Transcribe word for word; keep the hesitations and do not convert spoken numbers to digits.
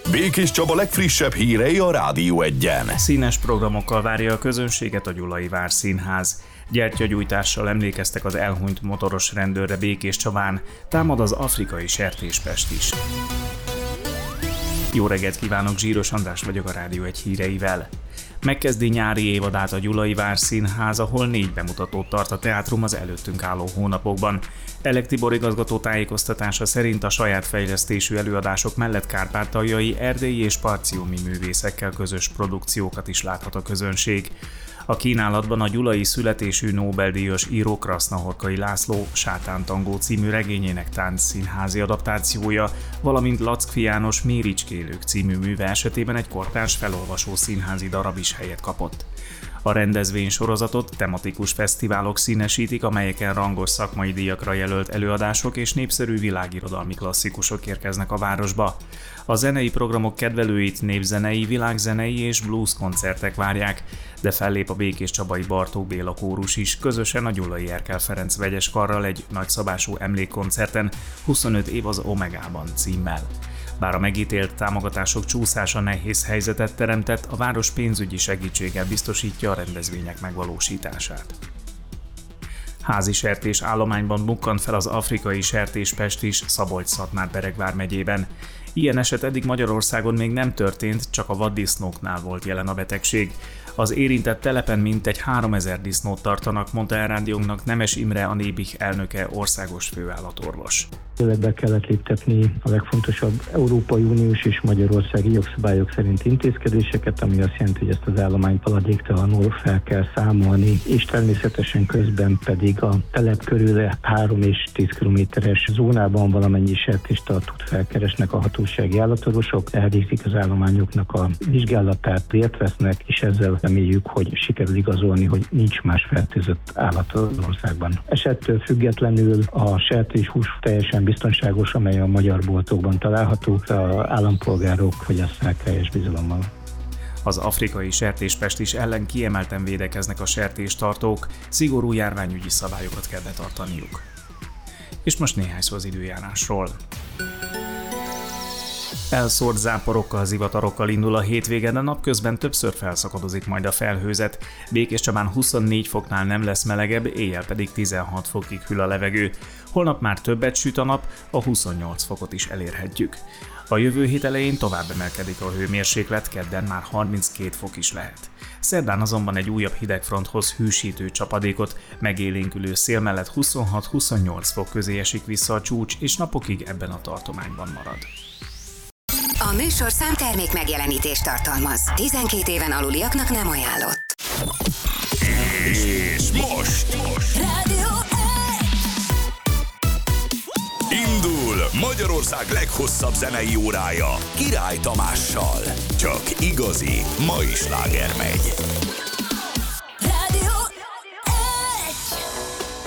Békés Csaba legfrissebb hírei a Rádió Egyen. Színes programokkal várja a közönséget a Gyulai Várszínház. Gyertyagyújtással emlékeztek az elhunyt motoros rendőrre Békés Csabán, támad az afrikai sertéspest is. Jó reggelt kívánok, Zsíros András vagyok, a Rádió Egy híreivel. Megkezdi nyári évadát a Gyulai Várszínház, ahol négy bemutatót tart a teátrum az előttünk álló hónapokban. Elek Tibor igazgató tájékoztatása szerint a saját fejlesztésű előadások mellett kárpátaljai, erdélyi és parciumi művészekkel közös produkciókat is láthat a közönség. A kínálatban a gyulai születésű Nobel-díjas író Krasznahorkai László Sátántangó című regényének táncszínházi adaptációja, valamint Lackfi János Méricskélők című műve esetében egy kortárs felolvasó színházi darab is helyet kapott. A rendezvény sorozatot tematikus fesztiválok színesítik, amelyeken rangos szakmai díjakra jelölt előadások és népszerű világirodalmi klasszikusok érkeznek a városba. A zenei programok kedvelőit népzenei, világzenei és blues koncertek várják, de fellép a Békés Csabai Bartók Béla kórus is, közösen a Gyulai Erkel Ferenc vegyes karral egy nagyszabású emlékkoncerten huszonöt év az Omegában címmel. Bár a megítélt támogatások csúszása nehéz helyzetet teremtett, a város pénzügyi segítséggel biztosítja a rendezvények megvalósítását. Házi sertés állományban bukkant fel az afrikai sertéspest is Szabolcs-Szatmár-Bereg vármegyében. Ilyen eset eddig Magyarországon még nem történt, csak a vaddisznóknál volt jelen a betegség. Az érintett telepen mintegy háromezer disznót tartanak, mondta el rádiónknak Nemes Imre, a Nébih elnöke, országos főállatorvos. Be kellett léptetni a legfontosabb Európai Uniós és magyarországi jogszabályok szerint intézkedéseket, ami azt jelenti, hogy ezt az állományt haladéktalanul fel kell számolni, és természetesen közben pedig a telep körül három és tíz kilométeres zónában valamennyi sertéstartót felkeresnek a hatósági állatorvosok, elvégzik az állományoknak a vizsgálatát, vért vesznek, és ezzel reméljük, hogy sikerül igazolni, hogy nincs más fertőzött állat az országban. Esettől függetlenül a sertéshús teljesen biztonságos, amely a magyar boltokban található, az állampolgárok fogyasszák teljes bizalommal. Az afrikai sertéspest is ellen kiemelten védekeznek a sertéstartók, szigorú járványügyi szabályokat kell betartaniuk. És most néhány szó az időjárásról. Elszórt záporokkal, zivatarokkal indul a hétvége, de napközben többször felszakadozik majd a felhőzet. Békés Csabán huszonnégy foknál nem lesz melegebb, éjjel pedig tizenhat fokig hűl a levegő. Holnap már többet süt a nap, a huszonnyolc fokot is elérhetjük. A jövő hét elején tovább emelkedik a hőmérséklet, kedden már harminckét fok is lehet. Szerdán azonban egy újabb hidegfronthoz hűsítő csapadékot, megélénkülő szél mellett huszonhat-huszonnyolc fok közé esik vissza a csúcs, és napokig ebben a tartományban marad. A műsor számtermék megjelenítést tartalmaz. tizenkét éven aluliaknak nem ajánlott. És most, most. Rádió Indul Magyarország leghosszabb zenei órája Király Tamással. Csak igazi mai sláger megy.